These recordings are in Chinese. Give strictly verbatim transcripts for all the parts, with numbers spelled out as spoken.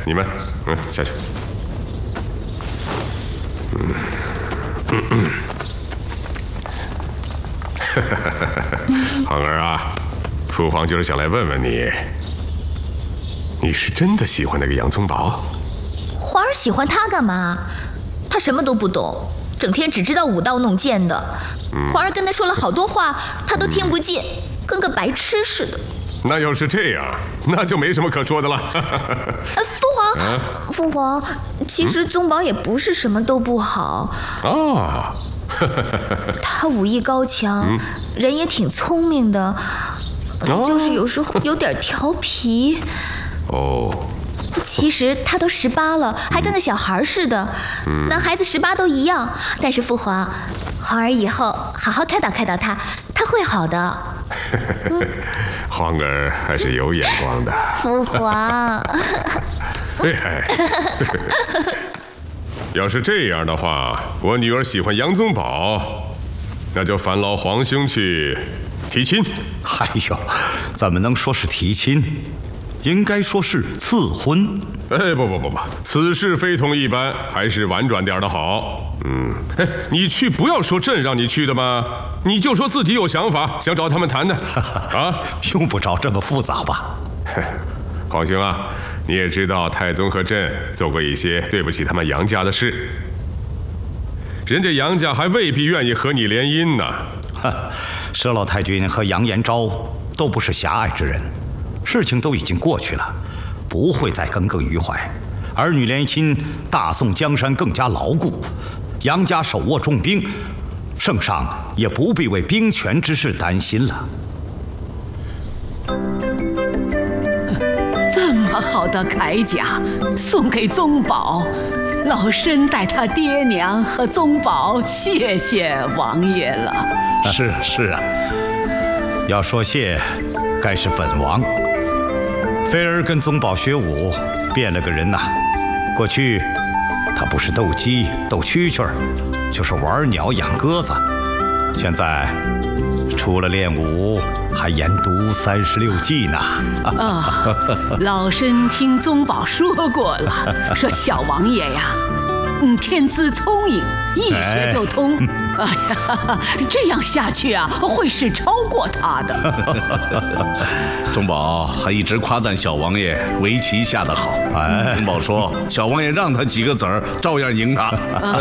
你们，嗯，下去。嗯，嗯嗯。皇儿啊，父皇就是想来问问你，你是真的喜欢那个杨宗保？ 皇儿喜欢他干嘛？他什么都不懂，整天只知道舞刀弄剑的。嗯、皇儿跟他说了好多话，他都听不进，嗯、跟个白痴似的。那要是这样，那就没什么可说的了。 呃，父皇，啊、父皇，其实宗保也不是什么都不好。 哦。 他武艺高强，嗯、人也挺聪明的，哦、就是有时候有点调皮。 哦。 其实他都十八了，还跟个小孩似的。嗯、男孩子十八都一样。但是父皇，皇儿以后好好开导开导他，他会好的。 嗯、皇儿还是有眼光的。 父皇。 哎，要是这样的话，我女儿喜欢杨宗保，那就烦劳皇兄去提亲。 哎呦，怎么能说是提亲？应该说是赐婚。 哎，不不不不，此事非同一般，还是婉转点的好。嗯，哎，你去不要说朕让你去的嘛，你就说自己有想法，想找他们谈的。啊， 用不着这么复杂吧？ 皇兄啊，你也知道太宗和朕做过一些对不起他们杨家的事，人家杨家还未必愿意和你联姻呢。 佘老太君和杨延昭都不是狭隘之人。事情都已经过去了，不会再耿耿于怀。儿女联亲，大宋江山更加牢固。杨家手握重兵，圣上也不必为兵权之事担心了。 这么好的铠甲送给宗保，老身代他爹娘和宗保谢谢王爷了。 是啊是啊，要说谢，该是本王。菲儿跟宗保学武，变了个人呐。过去他不是斗鸡、斗蛐蛐，就是玩鸟、养鸽子。现在除了练武，还研读三十六计呢。 啊、哦，老身听宗保说过了，说小王爷呀，嗯，天资聪颖，一学就通。哎哎呀，这样下去啊，会是超过他的。 宗保还一直夸赞小王爷围棋下得好。哎，宗保说小王爷让他几个子儿，照样赢他。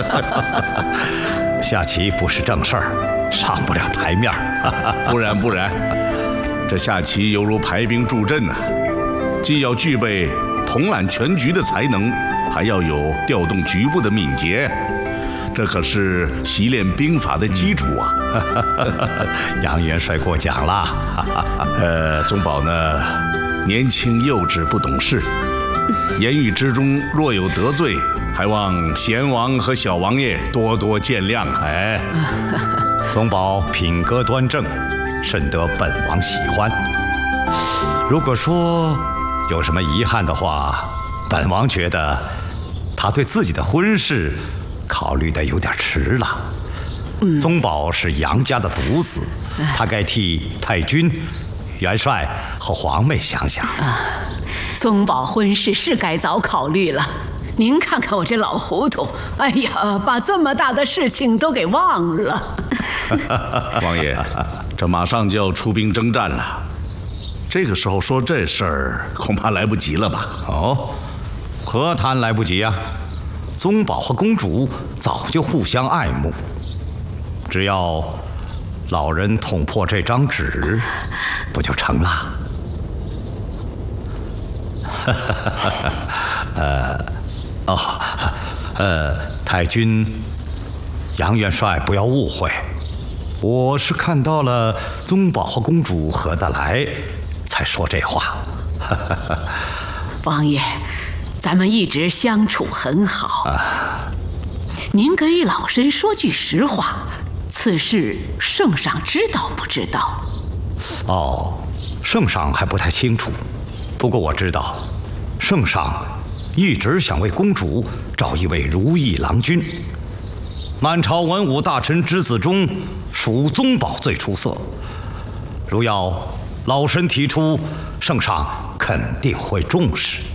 下棋不是正事儿，上不了台面。 不然不然，这下棋犹如排兵布阵啊，既要具备统揽全局的才能，还要有调动局部的敏捷。这可是习练兵法的基础啊！ 杨元帅过奖了。 呃，宗保呢，年轻幼稚不懂事，言语之中若有得罪，还望贤王和小王爷多多见谅。 哎，宗保品格端正，甚得本王喜欢。如果说有什么遗憾的话，本王觉得他对自己的婚事考虑的有点迟了。嗯、宗保是杨家的独子，他该替太君、元帅和皇妹想想。啊， 宗保婚事是该早考虑了。您看看我这老糊涂，哎呀，把这么大的事情都给忘了。 王爷，这马上就要出兵征战了，这个时候说这事儿恐怕来不及了吧？ 哦，何谈来不及啊？宗保和公主早就互相爱慕，只要老人捅破这张纸，不就成了？呃，哦，呃，太君、杨元帅，不要误会，我是看到了宗保和公主合得来，才说这话。 王爷，咱们一直相处很好，啊、您给老身说句实话，此事圣上知道不知道？ 哦，圣上还不太清楚，不过我知道，圣上一直想为公主找一位如意郎君。满朝文武大臣之子中，属宗保最出色。如要老身提出，圣上肯定会重视。